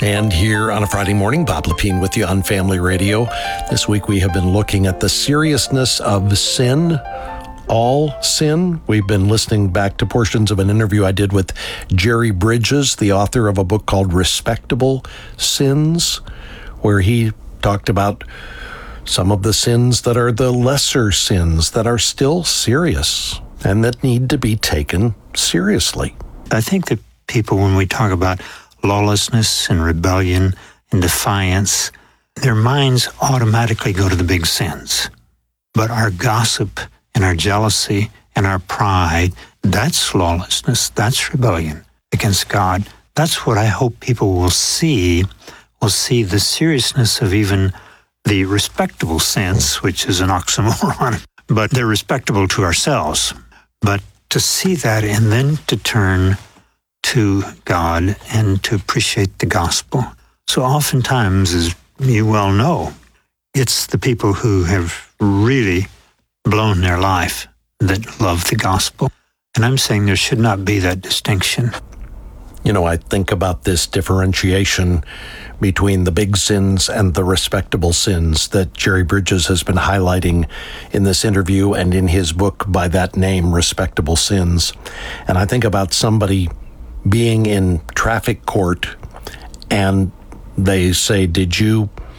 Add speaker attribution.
Speaker 1: And here on a Friday morning, Bob Lepine with you on Family Radio. This week we have been looking at the seriousness of sin, all sin. We've been listening back to portions of an interview I did with Jerry Bridges, the author of a book called Respectable Sins, where he talked about some of the sins that are the lesser sins that are still serious and that need to be taken seriously.
Speaker 2: I think that people, when we talk about lawlessness and rebellion and defiance, their minds automatically go to the big sins. But our gossip and our jealousy and our pride, that's lawlessness, that's rebellion against God. That's what I hope people will see the seriousness of even the respectable sins, which is an oxymoron, but they're respectable to ourselves. But to see that and then to turn to God and to appreciate the gospel. So oftentimes, as you well know, it's the people who have really blown their life that love the gospel. And I'm saying there should not be that distinction.
Speaker 1: You know, I think about this differentiation between the big sins and the respectable sins that Jerry Bridges has been highlighting in this interview and in his book by that name, Respectable Sins. And I think about somebody being in traffic court and they say, did you